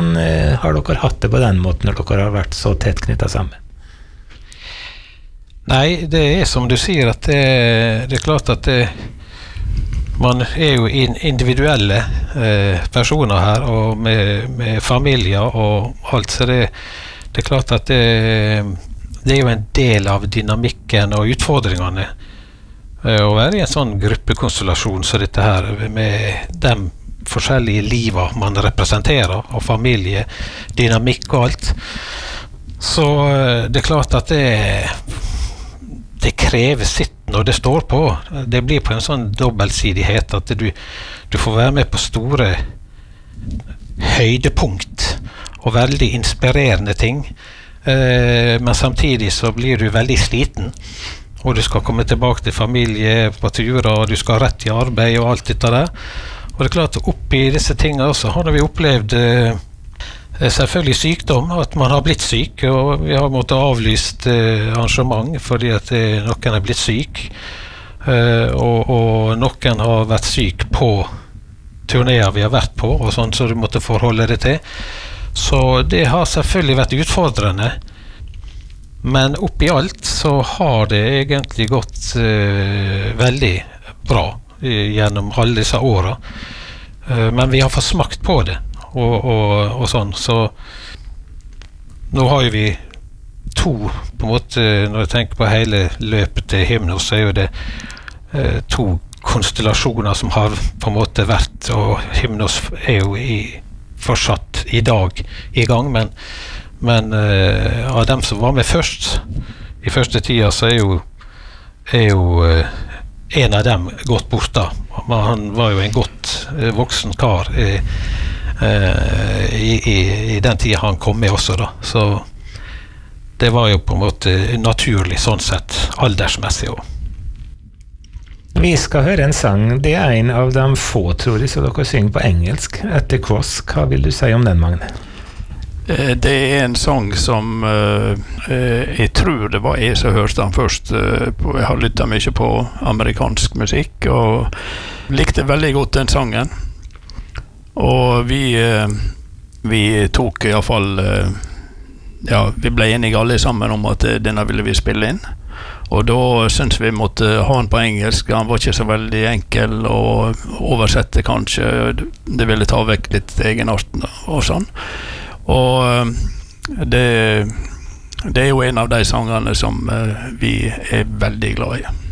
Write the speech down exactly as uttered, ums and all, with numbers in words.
Hvordan eh, har dere hatt det på den måten når dere har vært så tett knyttet sammen? Nei, det er som du sier at det, det er klart at det, man er jo individuelle eh, personer her og med, med familier og alt, så det, det er klart at det, det er jo en del av dynamikken og utfordringene eh, å være i en sånn gruppekonstellasjon som dette her, med de forskjellige livet man representerer, og familie, dynamikk og alt. Så eh, det er klart at det det krever sitt når det står på. Det blir på en sånn dobbeltsidighet at du, du får være med på store høydepunkt og veldig inspirerende ting, eh, men samtidig så blir du veldig sliten, og du skal komme tilbake til familie på turer, og du skal rett i arbeid og alt dette der. Og det er klart at oppi disse tingene også har vi opplevd eh, selvfølgelig sykdom, at man har blitt syk, og vi har måttet avlyst eh, arrangement fordi at eh, noen er blitt syk, eh, og, og noen har vært syk på turnéer vi har vært på, og sånn, så du måtte forholde det til. Så det har selvfølgelig vært utfordrende, men oppi alt så har det egentlig gått eh, veldig bra eh, gjennom alle disse årene, eh, men vi har fått smakt på det. Og, og, og sånn, så nå har jo vi to, på en måte, når jeg tenker på hele løpet til Hymnos, så er jo det eh, to konstellasjoner som har på en måte vært, og Hymnos er jo i, fortsatt i dag i gang, men, men eh, av dem som var med først, i første tida, så er jo, er jo eh, en av dem gått borte. Han var jo en godt eh, voksen kar, eh, Uh, i, i, i den tiden han kom med også da, så det var jo på en måte naturlig sånn sett, aldersmessig også. Vi skal høre en sang, det er en av de få, tror jeg, så dere synger på engelsk, At the Cross. Hva vil du si om den, Magne? Uh, det er en sang som uh, uh, jeg tror det var jeg som hørte den først. Uh, på, jeg har lyttet mye på amerikansk musikk og likte veldig godt den sangen. Og vi, vi tok i hvert fall, ja, vi ble enige alle sammen om at denne ville vi spille inn. Og da synes vi måtte ha den på engelsk. Han var ikke så veldig enkel å oversette kanskje. Det ville ta vekk litt egenart og sånn. Og det, det er jo en av de sangene som vi er veldig glad i.